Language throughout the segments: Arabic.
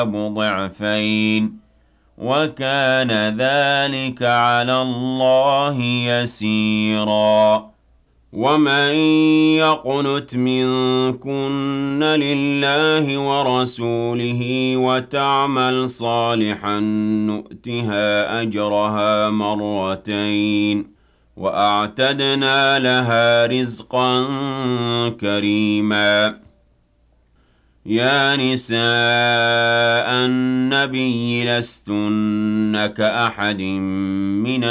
ضعفين وكان ذلك على الله يسيرا ومن يقنت منكن لله ورسوله وتعمل صالحا نؤتها أجرها مرتين وأعتدنا لها رزقا كريما يا نساء النبي لستن كأحد من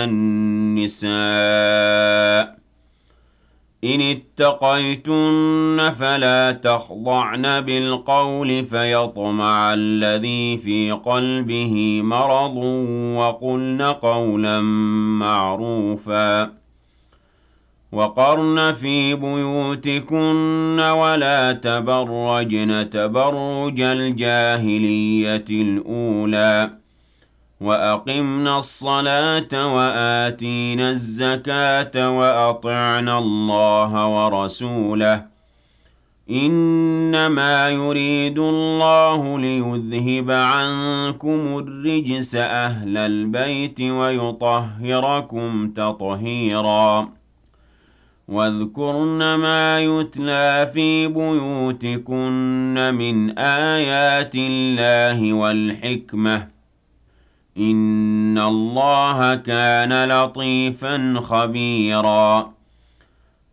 النساء إن اتقيتن فلا تخضعن بالقول فيطمع الذي في قلبه مرض وقلن قولا معروفا وقرن في بيوتكن ولا تبرجن تبرج الجاهلية الأولى وأقمنا الصلاة وآتينا الزكاة وأطعنا الله ورسوله إنما يريد الله ليذهب عنكم الرجس أهل البيت ويطهركم تطهيرا واذكرن ما يتلى في بيوتكن من آيات الله والحكمة إن الله كان لطيفا خبيرا